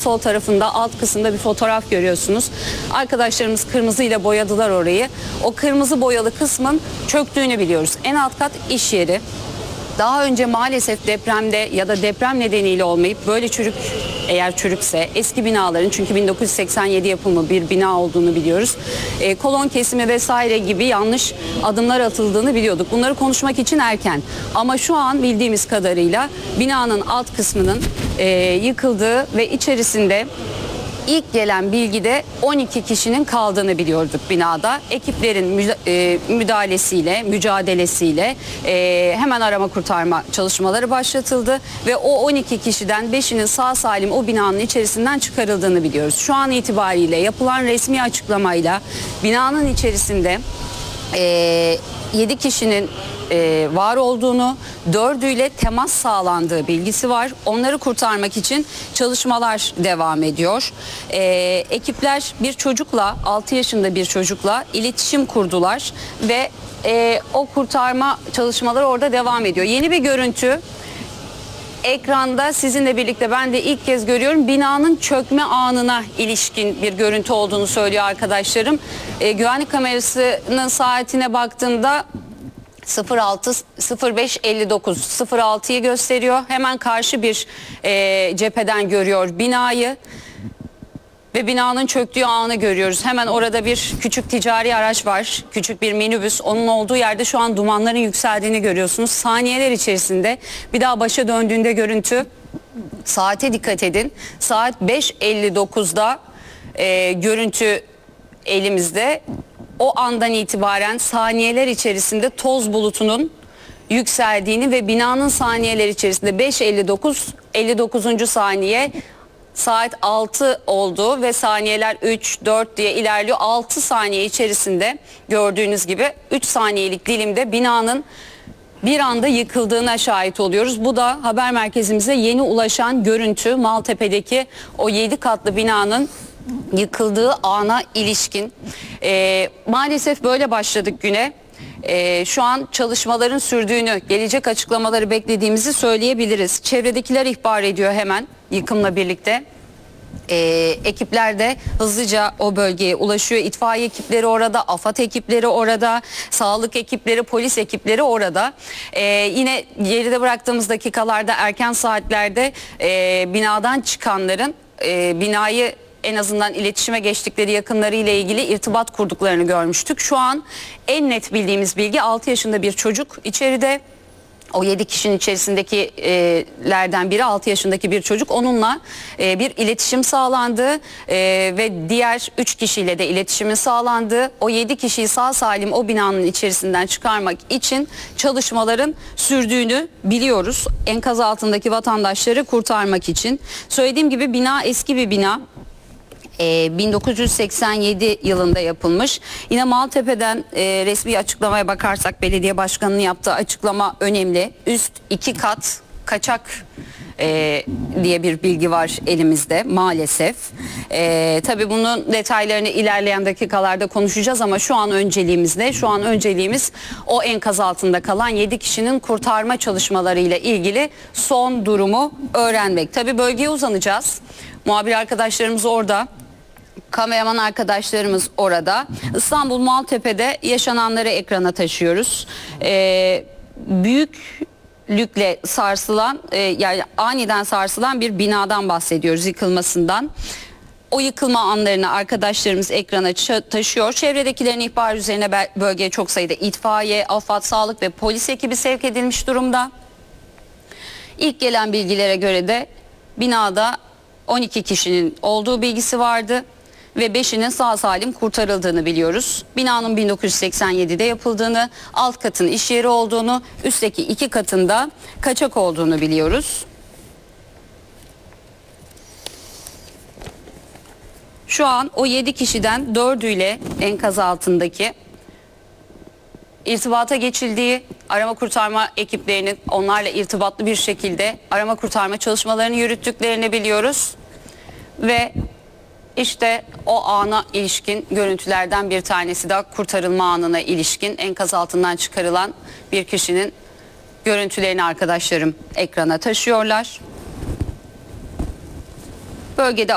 sol tarafında alt kısımda bir fotoğraf görüyorsunuz. Arkadaşlarımız kırmızıyla boyadılar orayı. O kırmızı boyalı kısmın çöktüğünü biliyoruz. En alt kat iş yeri. Daha önce maalesef depremde ya da deprem nedeniyle olmayıp böyle eğer çürükse eski binaların, çünkü 1987 yapımı bir bina olduğunu biliyoruz. Kolon kesimi vesaire gibi yanlış adımlar atıldığını biliyorduk. Bunları konuşmak için erken. Ama şu an bildiğimiz kadarıyla binanın alt kısmının yıkıldığı ve içerisinde İlk gelen bilgide 12 kişinin kaldığını biliyorduk binada. Ekiplerin mücadelesiyle hemen arama kurtarma çalışmaları başlatıldı ve o 12 kişiden 5'inin sağ salim o binanın içerisinden çıkarıldığını biliyoruz. Şu an itibariyle yapılan resmi açıklamayla binanın içerisinde 7 kişinin var olduğunu, 4'üyle temas sağlandığı bilgisi var. Onları kurtarmak için çalışmalar devam ediyor. Ekipler bir çocukla, 6 yaşında bir çocukla iletişim kurdular ve o kurtarma çalışmaları orada devam ediyor. Yeni bir görüntü ekranda sizinle birlikte ben de ilk kez görüyorum. Binanın çökme anına ilişkin bir görüntü olduğunu söylüyor arkadaşlarım. Güvenlik kamerasının saatine baktığımda 05:59 06'yı gösteriyor. Hemen karşı bir cepheden görüyor binayı ve binanın çöktüğü anı görüyoruz. Hemen orada bir küçük ticari araç var. Küçük bir minibüs. Onun olduğu yerde şu an dumanların yükseldiğini görüyorsunuz. Saniyeler içerisinde bir daha başa döndüğünde görüntü. Saate dikkat edin. Saat 5:59'da görüntü elimizde. O andan itibaren saniyeler içerisinde toz bulutunun yükseldiğini ve binanın saniyeler içerisinde 5:59 59. saniye saat 6 oldu ve saniyeler 3 4 diye ilerliyor. 6 saniye içerisinde gördüğünüz gibi 3 saniyelik dilimde binanın bir anda yıkıldığına şahit oluyoruz. Bu da haber merkezimize yeni ulaşan görüntü. Maltepe'deki o 7 katlı binanın yıkıldığı ana ilişkin. Maalesef böyle başladık güne. Şu an çalışmaların sürdüğünü, gelecek açıklamaları beklediğimizi söyleyebiliriz. Çevredekiler ihbar ediyor hemen yıkımla birlikte. Ekipler de hızlıca o bölgeye ulaşıyor. İtfaiye ekipleri orada, AFAD ekipleri orada, sağlık ekipleri, polis ekipleri orada. Yine geride bıraktığımız dakikalarda, erken saatlerde binadan çıkanların binayı en azından iletişime geçtikleri yakınlarıyla ilgili irtibat kurduklarını görmüştük. Şu an en net bildiğimiz bilgi 6 yaşında bir çocuk içeride. O 7 kişinin içerisindekilerden biri 6 yaşındaki bir çocuk. Onunla bir iletişim sağlandı ve diğer 3 kişiyle de iletişimin sağlandığı, o 7 kişiyi sağ salim o binanın içerisinden çıkarmak için çalışmaların sürdüğünü biliyoruz. Enkaz altındaki vatandaşları kurtarmak için. Söylediğim gibi bina eski bir bina. 1987 yılında yapılmış. Yine Maltepe'den resmi açıklamaya bakarsak belediye başkanının yaptığı açıklama önemli. Üst 2 kat kaçak diye bir bilgi var elimizde maalesef. Tabii bunun detaylarını ilerleyen dakikalarda konuşacağız ama şu an önceliğimiz ne? Şu an önceliğimiz o enkaz altında kalan 7 kişinin kurtarma çalışmalarıyla ilgili son durumu öğrenmek. Tabii bölgeye uzanacağız. Muhabir arkadaşlarımız orada. Kameraman arkadaşlarımız orada. İstanbul Maltepe'de yaşananları ekrana taşıyoruz. Büyüklükle sarsılan, yani aniden sarsılan bir binadan bahsediyoruz, yıkılmasından. O yıkılma anlarını arkadaşlarımız ekrana taşıyor. Çevredekilerin ihbarı üzerine bölgeye çok sayıda itfaiye, AFAD, sağlık ve polis ekibi sevk edilmiş durumda. İlk gelen bilgilere göre de binada 12 kişinin olduğu bilgisi vardı ve 5'inin sağ salim kurtarıldığını biliyoruz. Binanın 1987'de yapıldığını, alt katın iş yeri olduğunu, üstteki 2 katında kaçak olduğunu biliyoruz. Şu an o 7 kişiden 4'üyle enkaz altındaki irtibata geçildiği, arama kurtarma ekiplerinin onlarla irtibatlı bir şekilde arama kurtarma çalışmalarını yürüttüklerini biliyoruz. Ve işte o ana ilişkin görüntülerden bir tanesi de kurtarılma anına ilişkin enkaz altından çıkarılan bir kişinin görüntülerini arkadaşlarım ekrana taşıyorlar. Bölgede